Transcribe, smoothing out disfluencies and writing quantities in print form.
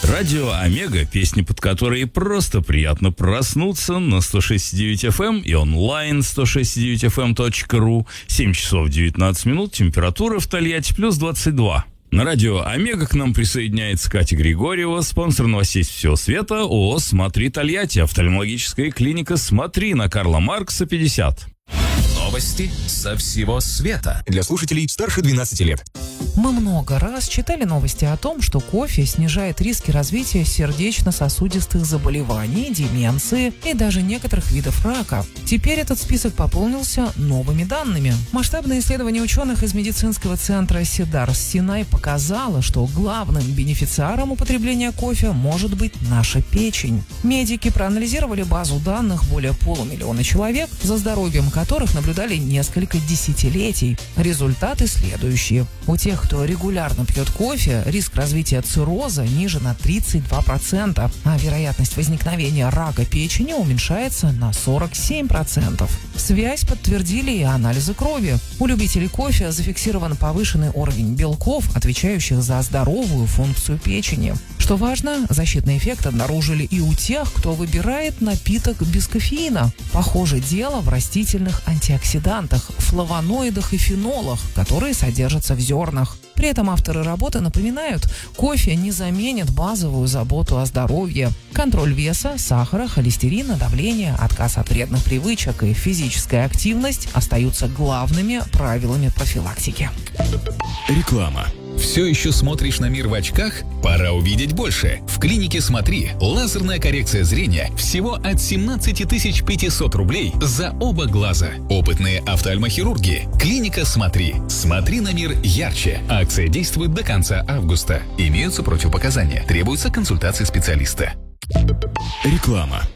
Радио Омега, песни под которые просто приятно проснуться на 106.9 FM и онлайн 106.9fm.ru. 7 часов 19 минут, температура в Тольятти плюс 22. На радио Омега к нам присоединяется Катя Григорьева, спонсор новостей всего света ООО «Смотри Тольятти», офтальмологическая клиника «Смотри» на Карла Маркса, 50. Новости со всего света. Для слушателей старше 12 лет. Мы много раз читали новости о том, что кофе снижает риски развития сердечно-сосудистых заболеваний, деменции и даже некоторых видов рака. Теперь этот список пополнился новыми данными. Масштабное исследование ученых из медицинского центра Сидарс-Синай показало, что главным бенефициаром употребления кофе может быть наша печень. Медики проанализировали базу данных более 500 000 человек, за здоровьем которых наблюдали несколько десятилетий. Результаты следующие. У тех, кто регулярно пьет кофе, риск развития цирроза ниже на 32%, а вероятность возникновения рака печени уменьшается на 47%. Связь подтвердили и анализы крови. У любителей кофе зафиксирован повышенный уровень белков, отвечающих за здоровую функцию печени. Что важно, защитный эффект обнаружили и у тех, кто выбирает напиток без кофеина. Похоже дело в растительных антиоксидантах, флавоноидах и фенолах, которые содержатся в зернах. При этом авторы работы напоминают, кофе не заменит базовую заботу о здоровье. Контроль веса, сахара, холестерина, давления, отказ от вредных привычек и физическая активность остаются главными правилами профилактики. Реклама. Все еще смотришь на мир в очках? Пора увидеть больше. В клинике «Смотри» лазерная коррекция зрения всего от 17 500 рублей за оба глаза. Опытные офтальмохирурги. Клиника «Смотри». Смотри на мир ярче. Акция действует до конца августа. Имеются противопоказания. Требуется консультация специалиста. Реклама.